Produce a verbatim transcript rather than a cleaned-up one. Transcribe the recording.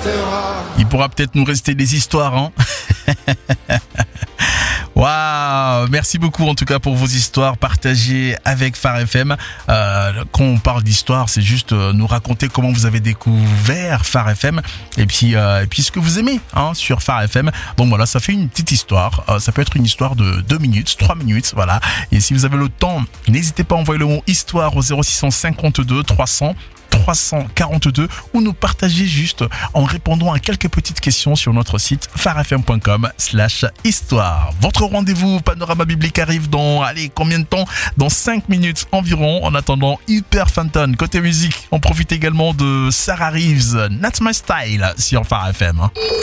Il pourra peut-être nous rester des histoires, hein. Waouh, merci beaucoup en tout cas pour vos histoires partagées avec Phare F M. Euh, quand on parle d'histoire, c'est juste euh, nous raconter comment vous avez découvert Phare F M et puis euh, et puis ce que vous aimez hein, sur Phare F M. Donc voilà, ça fait une petite histoire. Euh, ça peut être une histoire de deux minutes, trois minutes, voilà. Et si vous avez le temps, n'hésitez pas à envoyer le mot histoire au zéro six cent cinquante-deux trois cents trois cent quarante-deux ou nous partager juste en répondant à quelques petites questions sur notre site pharefm.com slash histoire. Votre rendez-vous Panorama Biblique arrive dans, allez, combien de temps? Dans cinq minutes environ. En attendant, hyper Fanton. Côté musique, on profite également de Sarah Reeves, Not My Style sur Phare F M.